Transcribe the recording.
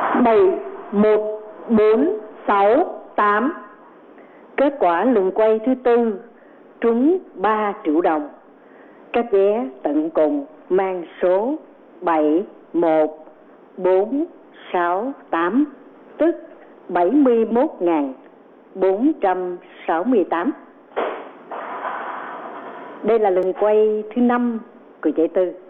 7, 1, 4, 6, 8. Kết quả lần quay thứ tư trúng 3 triệu đồng. Các vé tận cùng mang số 7, 1, 4, 6, 8, tức 71.468. Đây là lần quay thứ 5 của giải tư.